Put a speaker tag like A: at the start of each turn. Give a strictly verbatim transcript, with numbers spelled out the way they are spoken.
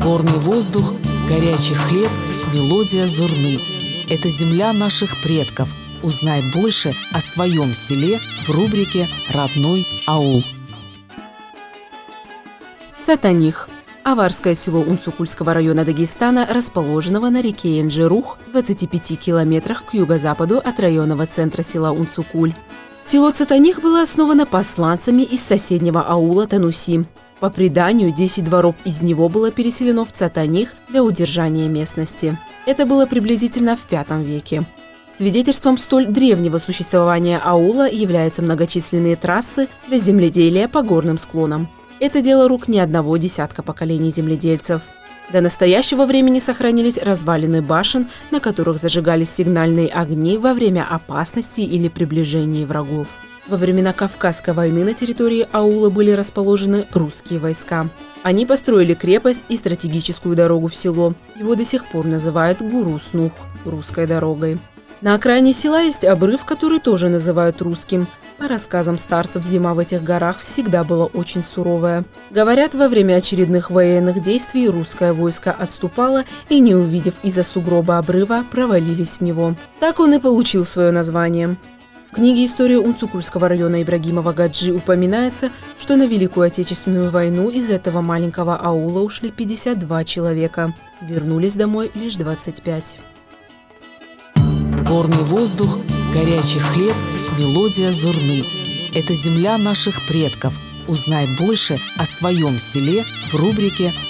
A: Горный воздух, горячий хлеб, мелодия зурны. Это земля наших предков. Узнай больше о своем селе в рубрике «Родной аул».
B: Цатаних. Аварское село Унцукульского района Дагестана, расположенного на реке Энджерух в двадцати пяти километрах к юго-западу от районного центра села Унцукуль. Село Цатаних было основано посланцами из соседнего аула Тануси. По преданию, десять дворов из него было переселено в Цатаних для удержания местности. Это было приблизительно в пятом веке. Свидетельством столь древнего существования аула являются многочисленные трассы для земледелия по горным склонам. Это дело рук не одного десятка поколений земледельцев. До настоящего времени сохранились развалины башен, на которых зажигались сигнальные огни во время опасности или приближения врагов. Во времена Кавказской войны на территории аула были расположены русские войска. Они построили крепость и стратегическую дорогу в село. Его до сих пор называют Гуру-Снух – русской дорогой. На окраине села есть обрыв, который тоже называют русским. По рассказам старцев, зима в этих горах всегда была очень суровая. Говорят, во время очередных военных действий русское войско отступало и, не увидев из-за сугроба обрыва, провалились в него. Так он и получил свое название. В книге «История Унцукульского района» Ибрагимова Гаджи упоминается, что на Великую Отечественную войну из этого маленького аула ушли пятьдесят два человека. Вернулись домой лишь двадцать пять.
A: Горный воздух, горячий хлеб, мелодия зурны. Это земля наших предков. Узнай больше о своем селе в рубрике